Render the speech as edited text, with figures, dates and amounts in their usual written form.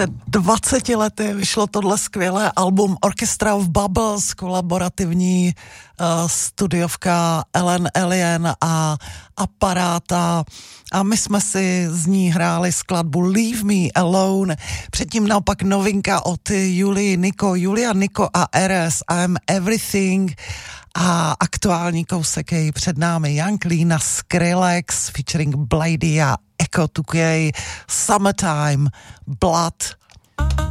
před 20 lety vyšlo tohle skvělé album Orchestra of Bubbles, kolaborativní studiovka Ellen Allien a Aparáta, a my jsme si z ní hráli skladbu Leave Me Alone, předtím naopak novinka od Julia Niko a Eres, I'm Everything, a aktuální kousek je před námi Young Lean a Skrillex featuring Blady a Echo 2K, Summertime, Blood.